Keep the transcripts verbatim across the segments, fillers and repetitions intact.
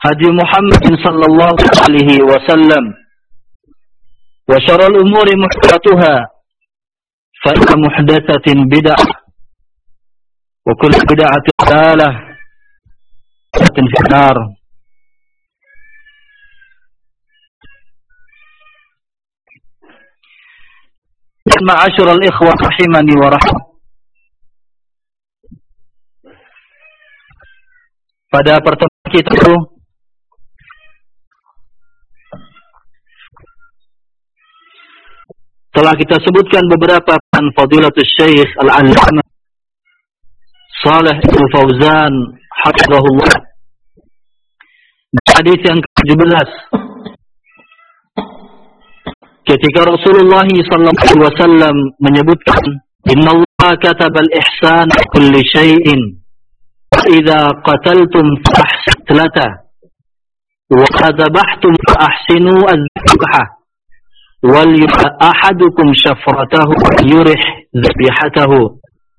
هدي محمد صلى الله عليه وسلم وشر الأمور محدثاتها فإن محدثة بدعة وكل بدعة ضلالة في النار. Ma'asyiral ikhwah rahimani wa rahmah. Pada pertemuan kita itu telah kita sebutkan beberapa an fadilatul Syekh Al-Allamah Shalih Al-Fauzan hafizahullah. Hadis yang ketujuh belas, ketika Rasulullah sallallahu alaihi wasallam menyebutkan, "Innallaha katabal ihsana kulli syai'in, wa idza qataltum fa ahsinu wa idza dhabhtum fa ahsinu az-zabha, wal yuha ahadukum syafratahu yurih dhabihatahu."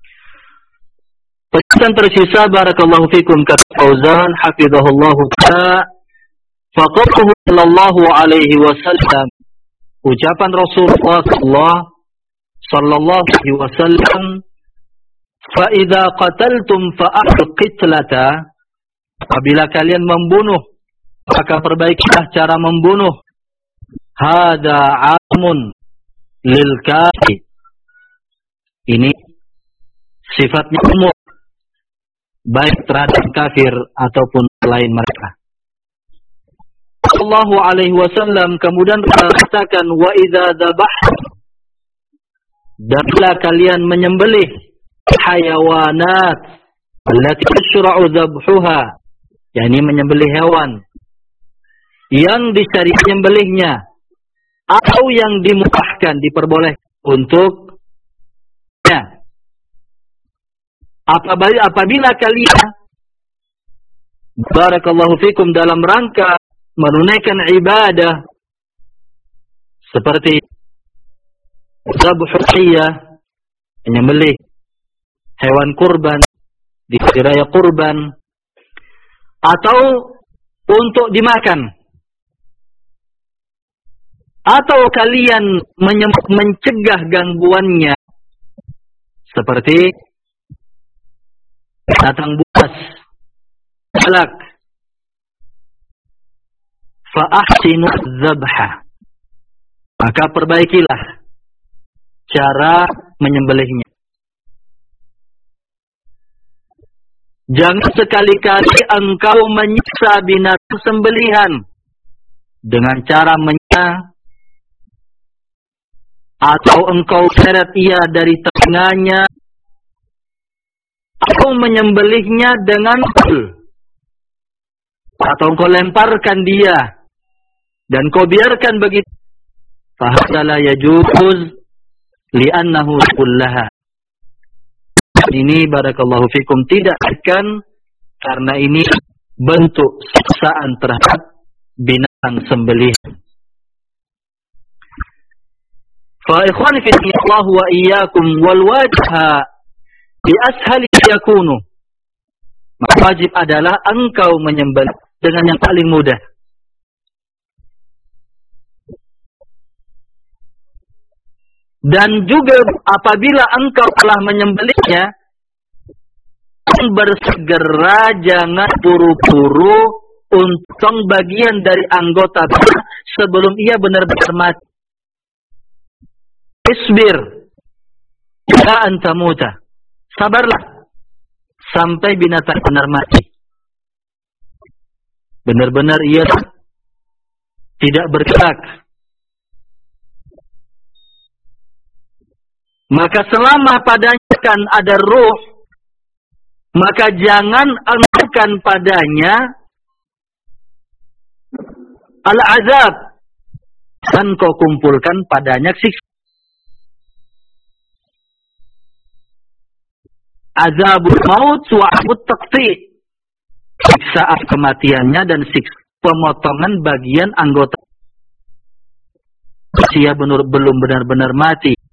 Pesan tersisa barakallahu fikum kata Fauzan hafizahullah ta'ala, faqalahu sallallahu alaihi wasallam, ucapan Rasulullah sallallahu alaihi wasallam, fa idza qataltum fa ahsul qitlata, apabila kalian membunuh maka perbaikilah cara membunuh. Hada amun lil kafir, ini sifatnya umum baik terhadap kafir ataupun selain mereka. Sallallahu alaihi wasallam kemudian mengatakan, wa idza dzabahtum, dan bila kalian menyembelih hayawanat allati yushra'u dzabhuha, yakni menyembelih hewan yang disyariat menyembelihnya atau yang dimubahkan, diperbolehkan untuk ya. Apabila, apabila kalian barakallahu fikum dalam rangka menunaikan ibadah seperti zabhiyah, menyembelih hewan kurban di hari raya kurban, atau untuk dimakan, atau kalian mencegah gangguannya seperti binatang buas, balak, fa ahsinu dzabha, maka perbaikilah cara menyembelihnya. Jangan sekali-kali engkau menyiksa binatang sembelihan dengan cara menyiksa, atau engkau seret ia dari telinganya, atau menyembelihnya dengan pul, atau engkau lemparkan dia dan kau biarkan begitu. Fahadza la yajuz li'annahu kullaha. Ini barakallahu fikum tidak akan, karena ini bentuk siksaan terhadap binatang sembelihan. Fa ikhwani fi Allah wa iyyakum wal wajha bi ashali yakunu, maka wajib adalah engkau menyembelih dengan yang paling mudah. Dan juga apabila engkau telah menyembelihnya, bersegera, jangan buru-buru untuk bagian dari anggota sebelum ia benar-benar mati. Isbir ila anta muta, sabarlah sampai binatang benar mati, benar-benar ia tidak bergerak. Maka selama padanya kan ada ruh, maka jangan engkaukan padanya al-azab, dan kau kumpulkan padanya siksa. Azabul maut wa azabut taqti, siksaan kematiannya dan siksa pemotongan bagian anggota. Dia belum benar-benar mati,